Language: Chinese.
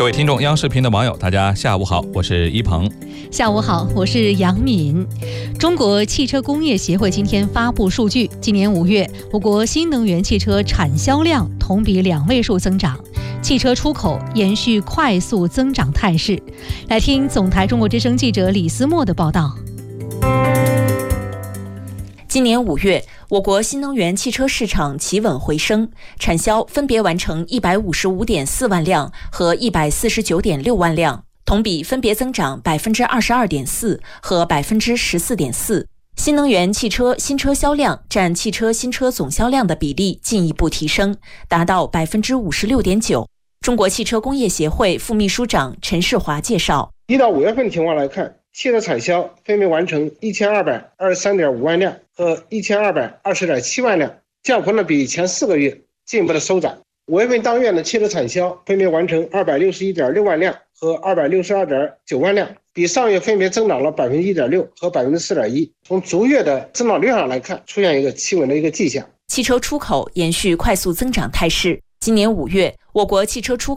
位听众，央视频的网友，大家下午好，我是一鹏。 下午好，我是杨敏。中国汽车工业协会今天发布数据，今年5月，我国新能源汽车产销量同比2位数增长，汽车出口延续快速增长态势。来听总台中国之声记者李思墨的报道。 今年5月，我国新能源汽车市场企稳回升，产销分别完成155.4万辆和149.6万辆，同比分别增长22.4%和14.4%。新能源汽车新车销量占汽车新车总销量的比例进一步提升，达到56.9%。中国汽车工业协会副秘书长陈世华介绍 ，1到5月份情况来看，汽车产销分别完成1223.5万辆和1220.7万辆，降幅比前4个月进一步的收窄。5月份当月的汽车产销分别完成261.6万辆和262.9万辆，比上月分别增长了1.6%和4.1%。从逐月的增长率上来看，出现一个企稳的一个迹象。 汽车出口延续快速增长态势。今年5月，我国汽车出口